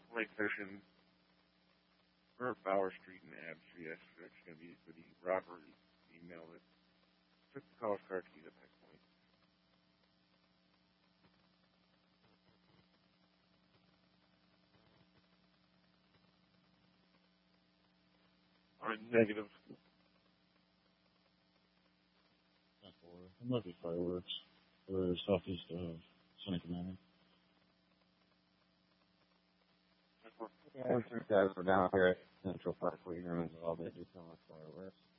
Lake Fishing, or Bauer Street in Absey. That's going to be for the robbery email that took the college car keys at that point. On negative. It might be fireworks. We're southeast of Seneca Manor. Yeah, we took that. We're down here at Central Park. We rooms all day do so much fireworks.